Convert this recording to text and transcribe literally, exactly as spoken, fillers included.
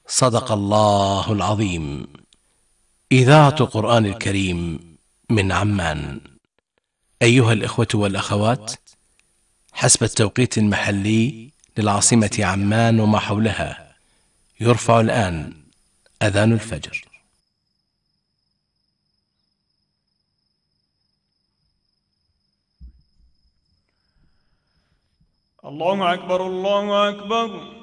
صدق الله العظيم. إذاعة قرآن الكريم من عمان. أيها الإخوة والأخوات، حسب التوقيت المحلي للعاصمة عمان وما حولها، يرفع الآن أذان الفجر. الله أكبر، الله أكبر.